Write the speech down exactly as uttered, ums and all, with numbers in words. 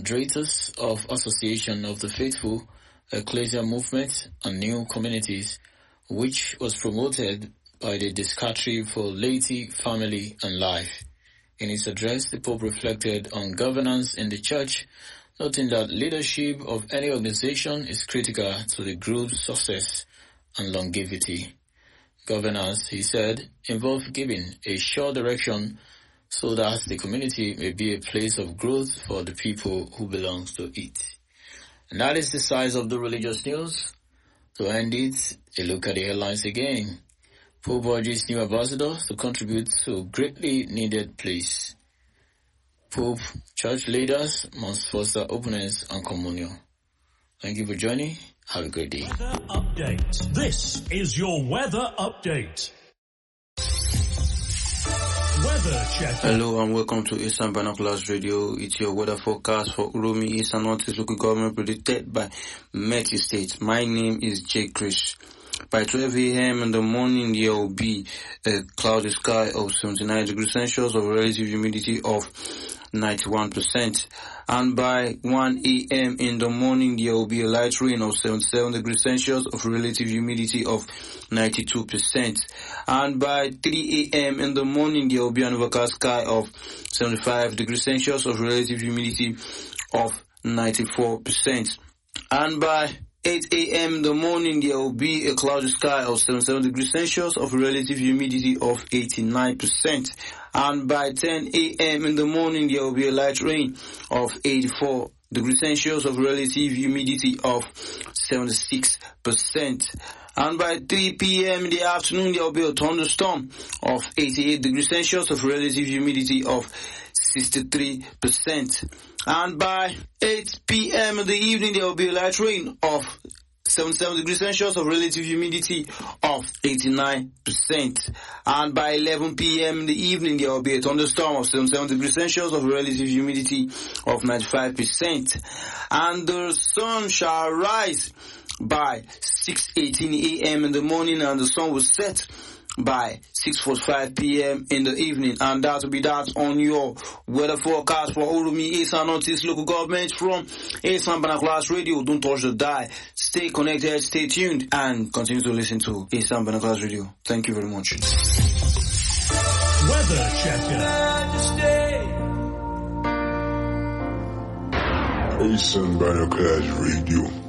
moderators of Association of the Faithful, Ecclesia Movement and New Communities, which was promoted by the Dicastery for Laity, Family and Life. In his address, the Pope reflected on governance in the Church, noting that leadership of any organization is critical to the group's success and longevity. Governance, he said, involves giving a sure direction so that the community may be a place of growth for the people who belong to it. And that is the size of the religious news. To end it, a look at the headlines again. Pope urges new ambassadors to contribute to greatly needed place. Pope, church leaders must foster openness and communion. Thank you for joining. Have a great day. Weather update. This is your weather update. Weather check. Hello and welcome to Eastern Binoculars Radio. It's your weather forecast for Uromi, East and Northeast local government predicted by Met State. My name is Jake Krish. By twelve a.m. in the morning, there will be a cloudy sky of seventy-nine degrees Celsius of relative humidity of ninety-one percent. And by one a.m. in the morning, there will be a light rain of seventy-seven degrees Celsius of relative humidity of ninety-two percent. And by three a.m. in the morning, there will be an overcast sky of seventy-five degrees Celsius of relative humidity of ninety-four percent. And by eight a.m. in the morning, there will be a cloudy sky of seventy-seven degrees Celsius of relative humidity of eighty-nine percent. And by ten a.m. in the morning, there will be a light rain of eighty-four degrees Celsius of relative humidity of seventy-six percent. And by three p.m. in the afternoon, there will be a thunderstorm of eighty-eight degrees Celsius of relative humidity of sixty-three percent. And by eight p.m. in the evening, there will be a light rain of seventy-seven degrees Celsius of relative humidity of eighty-nine percent. And by eleven p.m. in the evening, there will be a thunderstorm of seventy-seven degrees Celsius of relative humidity of ninety-five percent. And the sun shall rise by six eighteen a.m. in the morning, and the sun will set by six forty-five p.m. in the evening. And that will be that on your weather forecast for Uromi, East and Northeast local government from Eastern Binoculars Radio. Don't touch the dial. Stay connected, stay tuned, and continue to listen to Eastern Binoculars Radio. Thank you very much. Weather checker. Eastern Binoculars Radio.